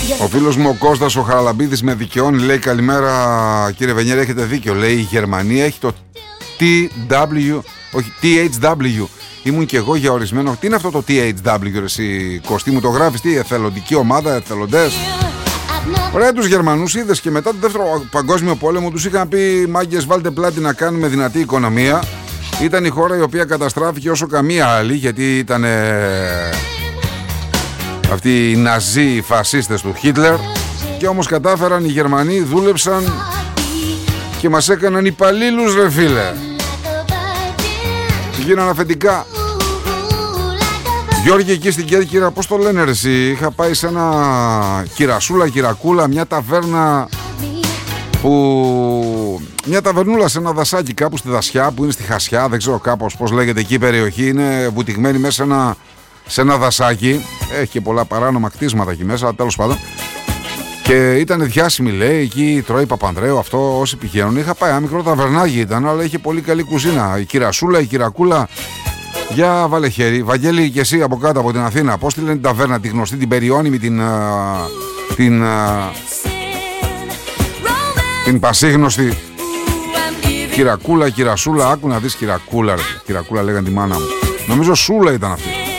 Ο φίλος μου ο Κώστας ο Χαραλαμπίδης με δικαιώνει, λέει καλημέρα κύριε Βενιέρη, έχετε δίκιο, λέει η Γερμανία έχει το THW. Ήμουν και εγώ για ορισμένο. Τι είναι αυτό το THW, εσύ Κωστή μου, το γράφεις, τι εθελοντική ομάδα, εθελοντές? Ωραία, τους Γερμανούς είδες και μετά το δεύτερο παγκόσμιο πόλεμο τους είχαν πει μάγκες, βάλτε πλάτη να κάνουμε δυνατή οικονομία. Ήταν η χώρα η οποία καταστράφηκε όσο καμία άλλη, γιατί ήταν αυτοί οι Ναζί, οι φασίστες του Χίτλερ. Και όμως κατάφεραν οι Γερμανοί, δούλεψαν και μας έκαναν υπαλλήλους, ρε φίλε. Γίνανε αφεντικά. Γιώργη, εκεί στην Κέρκυρα, πώς το λένε ρε εσύ? Είχα πάει σε ένα κυρακούλα, μια ταβέρνα που... Μια ταβερνούλα σε ένα δασάκι κάπου στη Δασιά, που είναι στη Χασιά, δεν ξέρω κάπως πώς λέγεται εκεί η περιοχή. Είναι βουτυγμένη μέσα σε ένα δασάκι. Έχει και πολλά παράνομα κτίσματα εκεί μέσα, τέλος πάντων. Και ήταν διάσημη, λέει, εκεί τρώει Παπανδρέου, αυτό όσοι πηγαίνουν. Είχα πάει, ένα μικρό ταβερνάκι ήταν, αλλά είχε πολύ καλή κουζίνα. Η κυρασούλα, η κυρακούλα. Για βάλε χέρι. Βαγγέλη, και εσύ από κάτω από την Αθήνα, πώς τη λένε την ταβέρνα, τη γνωστή, την περιώνυμη, την πασίγνωστη? Κυρακούλα, κυρασούλα, άκου να δεις κυρακούλα, ρε. Κυρακούλα λέγανε τη μάνα μου. Νομίζω Σούλα ήταν αυτή.